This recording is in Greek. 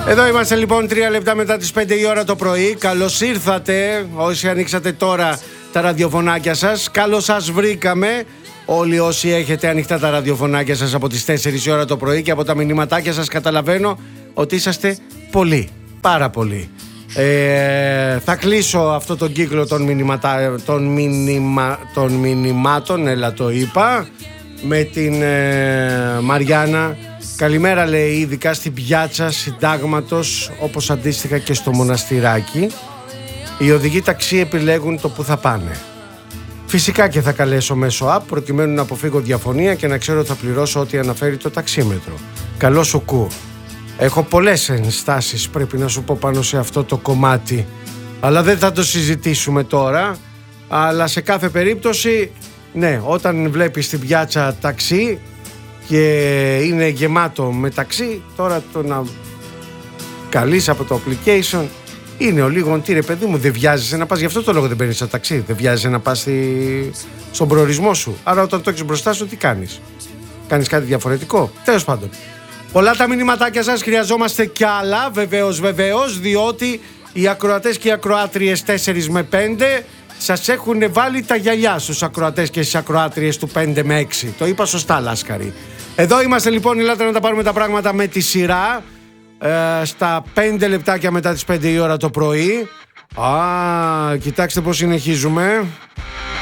Εδώ είμαστε λοιπόν 3 λεπτά μετά τις 5 η ώρα το πρωί. Καλώς ήρθατε όσοι ανοίξατε τώρα τα ραδιοφωνάκια σας. Καλώς σας βρήκαμε όλοι όσοι έχετε ανοιχτά τα ραδιοφωνάκια σας από τις 4 η ώρα το πρωί. Και από τα μηνυματάκια σας καταλαβαίνω ότι είσαστε πολλοί, πάρα πολλοί. Θα κλείσω αυτό τον κύκλο των μηνυμάτων, έλα το είπα, με την Μαριάννα. Καλημέρα, λέει, ειδικά στην πιάτσα Συντάγματος, όπως αντίστοιχα και στο Μοναστηράκι. Οι οδηγοί ταξί επιλέγουν το που θα πάνε. Φυσικά και θα καλέσω μέσω app προκειμένου να αποφύγω διαφωνία και να ξέρω ότι θα πληρώσω ό,τι αναφέρει το ταξίμετρο. Καλό σου κου. Έχω πολλές ενστάσεις, πρέπει να σου πω, πάνω σε αυτό το κομμάτι, αλλά δεν θα το συζητήσουμε τώρα. Αλλά σε κάθε περίπτωση, ναι, όταν βλέπεις στην πιάτσα ταξί και είναι γεμάτο με ταξί, τώρα το να καλείς από το application είναι ο λίγο, τι ρε παιδί μου, δεν βιάζεσαι να πας, γι' αυτό το λόγο δεν παίρνεις το ταξί, δεν βιάζεσαι να πας στον προορισμό σου. Άρα όταν το έχεις μπροστά σου, τι κάνεις? Κάνεις κάτι διαφορετικό? Τέλος πάντων, πολλά τα μηνυματάκια σας, χρειαζόμαστε κι άλλα, βεβαίως, διότι οι ακροατές και οι ακροάτριες 4 με 5 σας έχουν βάλει τα γυαλιά στους ακροατές και στις ακροάτριες του 5 με 6. Το είπα σωστά, Λάσκαρη. Εδώ είμαστε λοιπόν, ελάτε να τα πάρουμε τα πράγματα με τη σειρά. Στα 5 λεπτάκια μετά τις 5 η ώρα το πρωί. Κοιτάξτε πως συνεχίζουμε.